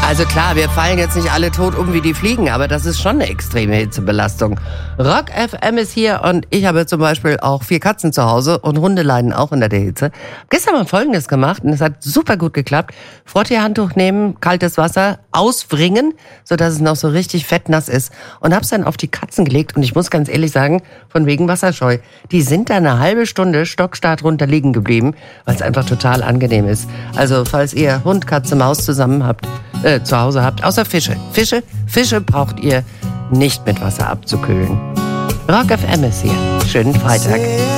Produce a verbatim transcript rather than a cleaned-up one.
Also klar, wir fallen jetzt nicht alle tot um wie die Fliegen, aber das ist schon eine extreme Hitzebelastung. Rock F M ist hier und ich habe zum Beispiel auch vier Katzen zu Hause und Hunde leiden auch unter der Hitze. Gestern mal Folgendes gemacht und es hat super gut geklappt. Frottee-Handtuch nehmen, kaltes Wasser auswringen, sodass es noch so richtig fettnass ist und hab's dann auf die Katzen gelegt und ich muss ganz ehrlich sagen, von wegen Wasserscheu. Die sind da eine halbe Stunde stockstart runter liegen geblieben, weil es einfach total angenehm ist. Also falls ihr Hund, Katze, Maus zusammen habt, äh, zu Hause habt, außer Fische. Fische, Fische braucht ihr nicht mit Wasser abzukühlen. Rock F M ist hier. Schönen Freitag.